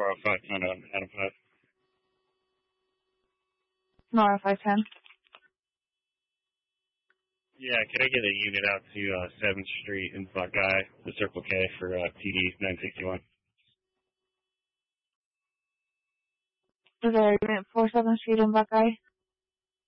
Nora 510 on Adam 5. Nora 510. Yeah, could I get a unit out to 7th Street in Buckeye, the Circle K for PD 961? Is there a unit for 7th Street in Buckeye?